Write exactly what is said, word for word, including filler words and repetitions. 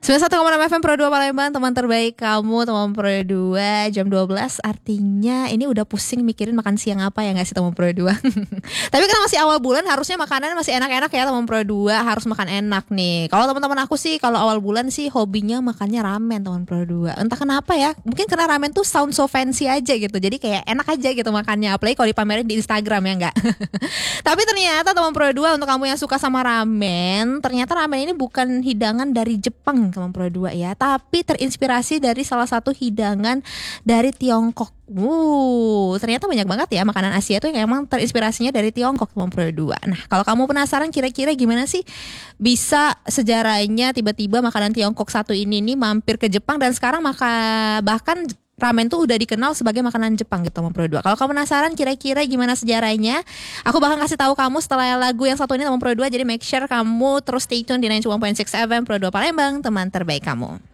sembilan puluh satu koma enam F M Pro dua Palembang, teman terbaik kamu, teman Pro dua jam dua belas. Artinya ini udah pusing mikirin makan siang apa ya gak sih teman Pro dua. Tapi karena masih awal bulan harusnya makanan masih enak-enak ya teman Pro dua, harus makan enak nih. Kalau teman-teman aku sih kalau awal bulan sih hobinya makannya ramen teman Pro dua. Entah kenapa ya, mungkin karena ramen tuh sound so fancy aja gitu. Jadi kayak enak aja gitu makannya, apalagi kalau dipamerin di Instagram ya enggak. Tapi ternyata teman Pro dua, untuk kamu yang suka sama ramen, ternyata ramen ini bukan hidangan dari Jepang teman Pro dua ya, tapi terinspirasi dari salah satu hidangan dari Tiongkok. Uh, ternyata banyak banget ya makanan Asia tuh yang emang terinspirasinya dari Tiongkok teman Pro dua. Nah, kalau kamu penasaran kira-kira gimana sih bisa sejarahnya tiba-tiba makanan Tiongkok satu ini nih mampir ke Jepang dan sekarang maka bahkan ramen tuh udah dikenal sebagai makanan Jepang gitu teman Pro dua. Kalau kamu penasaran kira-kira gimana sejarahnya, aku bakal kasih tahu kamu setelah lagu yang satu ini teman Pro dua. Jadi make sure kamu terus stay tune di sembilan puluh satu koma enam F M Pro dua Palembang, teman terbaik kamu.